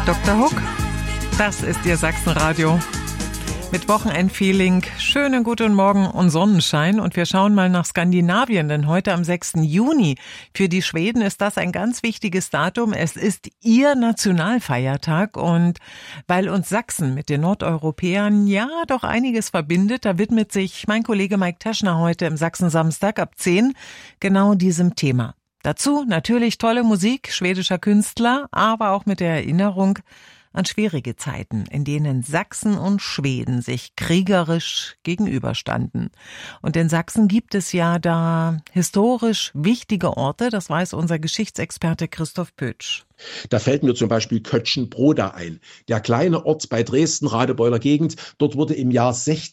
Dr. Hook, das ist Ihr Sachsenradio. Mit Wochenendfeeling, schönen guten Morgen und Sonnenschein. Und wir schauen mal nach Skandinavien, denn heute am 6. Juni für die Schweden ist das ein ganz wichtiges Datum. Es ist ihr Nationalfeiertag und weil uns Sachsen mit den Nordeuropäern ja doch einiges verbindet, da widmet sich mein Kollege Mike Teschner heute im Sachsen-Samstag ab 10 genau diesem Thema. Dazu natürlich tolle Musik schwedischer Künstler, aber auch mit der Erinnerung an schwierige Zeiten, in denen Sachsen und Schweden sich kriegerisch gegenüberstanden. Und in Sachsen gibt es ja da historisch wichtige Orte, das weiß unser Geschichtsexperte Christoph Pötsch. Da fällt mir zum Beispiel Kötschenbroda ein. Der kleine Ort bei Dresden-Radebeuler Gegend. Dort wurde im Jahr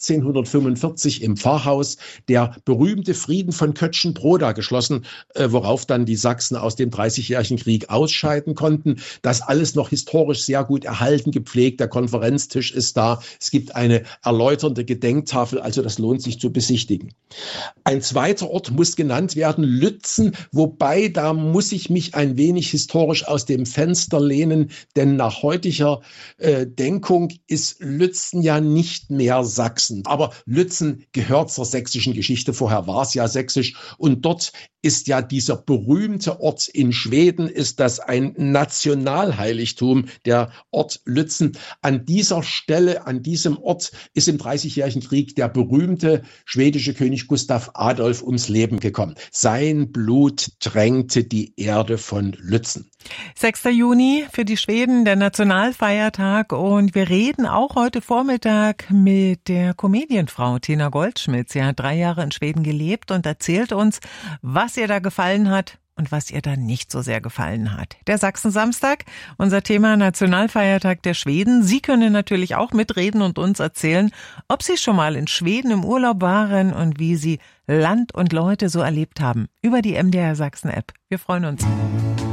1645 im Pfarrhaus der berühmte Frieden von Kötschenbroda geschlossen, worauf dann die Sachsen aus dem Dreißigjährigen Krieg ausscheiden konnten. Das alles noch historisch sehr gut erhalten, gepflegt. Der Konferenztisch ist da. Es gibt eine erläuternde Gedenktafel, also das lohnt sich zu besichtigen. Ein zweiter Ort muss genannt werden, Lützen, wobei da muss ich mich ein wenig historisch aus dem Fenster lehnen, denn nach heutiger Denkung ist Lützen ja nicht mehr Sachsen. Aber Lützen gehört zur sächsischen Geschichte, vorher war es ja sächsisch und dort ist ja dieser berühmte Ort in Schweden, ist das ein Nationalheiligtum, der Ort Lützen. An dieser Stelle, an diesem Ort ist im Dreißigjährigen Krieg der berühmte schwedische König Gustav Adolf ums Leben gekommen. Sein Blut tränkte die Erde von Lützen. 6. Juni für die Schweden, der Nationalfeiertag, und wir reden auch heute Vormittag mit der Comedienfrau Tina Goldschmidt. Sie hat 3 Jahre in Schweden gelebt und erzählt uns, was ihr da gefallen hat und was ihr da nicht so sehr gefallen hat. Der Sachsen-Samstag, unser Thema Nationalfeiertag der Schweden. Sie können natürlich auch mitreden und uns erzählen, ob Sie schon mal in Schweden im Urlaub waren und wie Sie Land und Leute so erlebt haben. Über die MDR Sachsen-App. Wir freuen uns.